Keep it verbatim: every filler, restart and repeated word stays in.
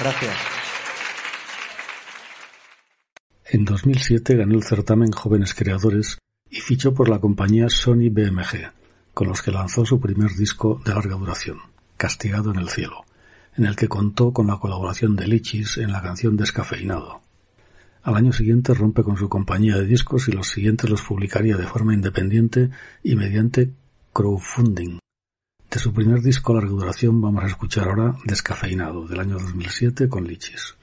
Gracias. En dos mil siete ganó el certamen Jóvenes Creadores y fichó por la compañía Sony B M G, con los que lanzó su primer disco de larga duración, Castigado en el cielo, en el que contó con la colaboración de Lichis en la canción Descafeinado. Al año siguiente rompe con su compañía de discos y los siguientes los publicaría de forma independiente y mediante crowdfunding. De su primer disco a larga duración vamos a escuchar ahora Descafeinado, del año dos mil siete, con Lichis.